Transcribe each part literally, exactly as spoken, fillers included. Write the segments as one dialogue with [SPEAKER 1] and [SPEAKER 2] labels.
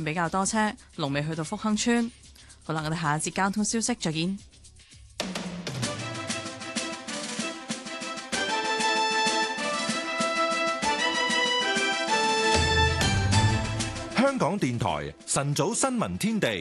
[SPEAKER 1] 比較多車，龍尾去到福亨村。好啦，我哋下一節交通消息再見。
[SPEAKER 2] 香港電台晨早新聞天地。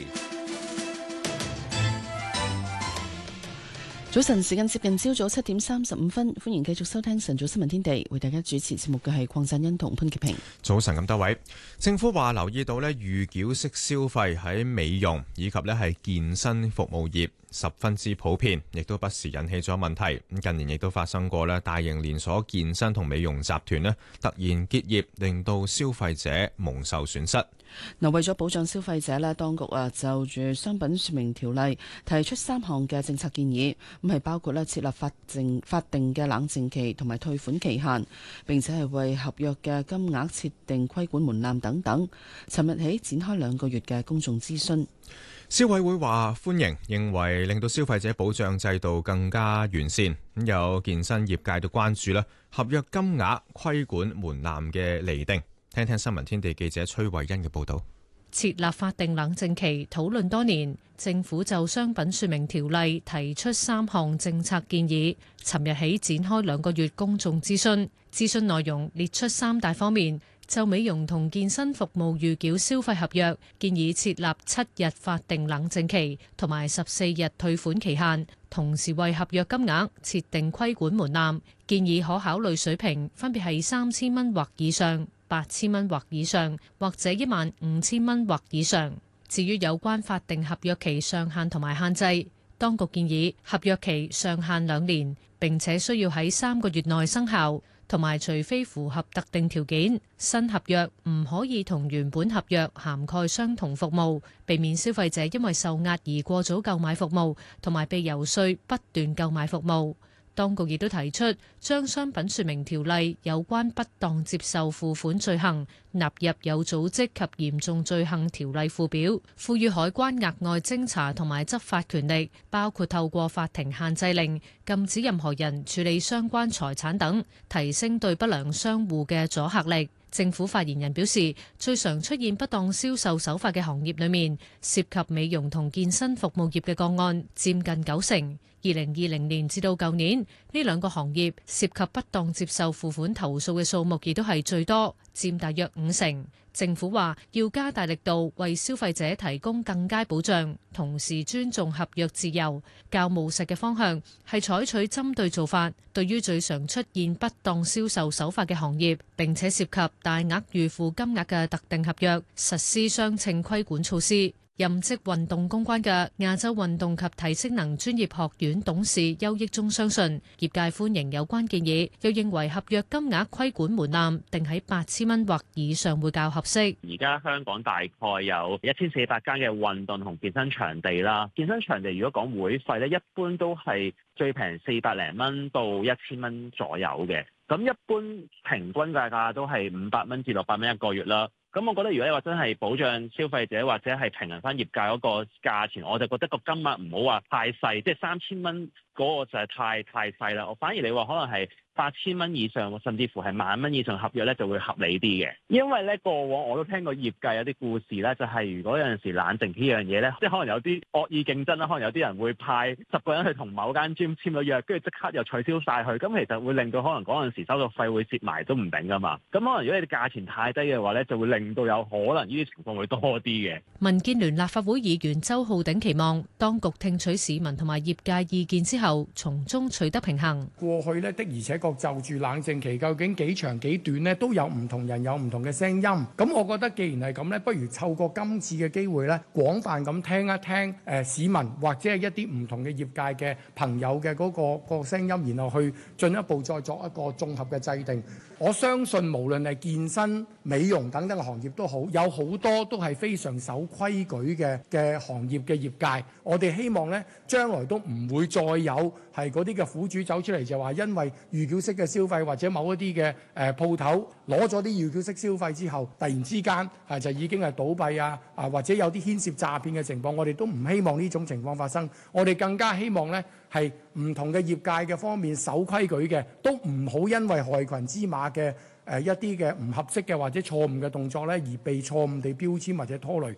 [SPEAKER 3] 早晨時間接近朝早七點三十五分，歡迎繼續收聽晨早新聞天地，為大家主持節目嘅係鄺振欣同潘潔平。
[SPEAKER 4] 早晨咁多位，政府話留意到咧預繳式消費喺美容以及咧係健身服務業十分之普遍，亦都不時引起咗問題。咁近年亦都發生過咧大型連鎖健身同美容集團咧突然結業，令到消費者蒙受損失。
[SPEAKER 3] 嗱，為咗保障消費者咧，當局啊就住商品說明條例提出三項嘅政策建議，咁係包括咧設立法定法定嘅冷靜期同埋退款期限，並且係為合約嘅金額設定規管門檻等等。尋日起展開兩個月嘅公眾諮詢。
[SPEAKER 4] 消委會話歡迎，認為令到消費者保障制度更加完善。咁有健身業界都關注啦，合約金額規管門檻嘅釐定。聽聽新聞天地記者崔慧欣嘅報道。
[SPEAKER 5] 設立法定冷靜期討論多年，政府就商品說明條例提出三項政策建議，尋日起展開兩個月公眾諮詢。諮詢內容列出三大方面，就美容同健身服務預繳消費合約，建議設立七日法定冷靜期同埋十四日退款期限，同時為合約金額設定規管門檻，建議可考慮水平分別係三千蚊或以上、八千蚊或以上，或者一萬五千蚊或以上。至於有關法定合約期上限同埋限制，當局建議合約期上限兩年，並且需要喺三個月內生效，同埋除非符合特定條件，新合約唔可以同原本合約涵蓋相同服務，避免消費者因為受壓而過早購買服務，同埋被遊說不斷購買服務。當局亦都提出將商品說明條例有關不當接受付款罪行納入有組織及嚴重罪行條例附表，賦予海關額外偵查同埋執法權力，包括透過法庭限制令禁止任何人處理相關財產等，提升對不良商戶嘅阻嚇力。政府發言人表示，最常出現不當銷售手法嘅行業裏面，涉及美容同健身服務業嘅個案佔近九成。二零二零年至到舊年，呢兩個行業涉及不當接受付款投訴嘅數目亦都係最多，佔大約五成。政府話要加大力度為消費者提供更佳保障，同時尊重合約自由。較務實嘅方向係採取針對做法，對於最常出現不當銷售手法嘅行業，並且涉及大額預付金額嘅特定合約，實施相稱規管措施。任職運動公關嘅亞洲運動及體適能專業學院董事邱益忠相信，業界歡迎有關建議，又認為合約金額規管門檻定喺八千蚊或以上會較合適。
[SPEAKER 6] 而家香港大概有一千四百間嘅運動同健身場地啦，健身場地如果講會費咧，一般都係最平四百零蚊到一千蚊左右嘅，咁一般平均價格都係五百蚊至六百蚊一個月啦。咁我覺得如果你話真係保障消費者或者係平衡翻業界嗰個價錢，我就覺得個金額唔好話太細，即係三千蚊嗰個就係太太細啦。我反而你話可能係八千蚊以上，甚至乎係萬蚊以上合約咧，就會合理啲嘅。因為咧過往我都聽過業界有啲故事咧，就係、是、如果有陣時冷靜呢樣嘢咧，即係可能有啲惡意競爭啦，可能有啲人會派十個人去同某間 gym 簽咗約，跟住即刻又取消晒佢，咁其實會令到可能嗰陣時收咗費會蝕埋都唔定噶嘛。咁可能如果你價錢太低嘅話咧，就會令到有可能呢啲情況會多啲嘅。
[SPEAKER 5] 民建聯立法會議員周浩鼎期望當局聽取市民同埋業界意見之後，從中取得平衡。
[SPEAKER 7] 過去呢的而且確就住冷靜期究竟幾長幾短呢，都有唔同人有唔同嘅聲音。咁我覺得既然係咁呢，不如透過今次嘅機會呢，廣泛咁聽一聽誒市民或者係一啲唔同嘅業界嘅朋友嘅嗰個個聲音，然後去進一步再作一個綜合嘅制定。我相信無論係健身、美容等等嘅行業都好，有好多都係非常守規矩嘅嘅行業嘅業界。我哋希望呢，將來都唔會再有係嗰啲嘅苦主走出嚟，就話因為預繳式嘅消費或者某一啲嘅誒鋪頭攞咗啲預繳式消費之後，突然之間係就已經係倒閉啊啊，或者有啲牽涉詐騙嘅情況，我哋都唔希望呢種情況發生。我哋更加希望呢，係唔同嘅業界嘅方面守規矩嘅，都唔好因為害群之馬嘅誒一啲嘅唔合適嘅或者錯誤嘅動作咧，而被錯誤地標籤或者拖累。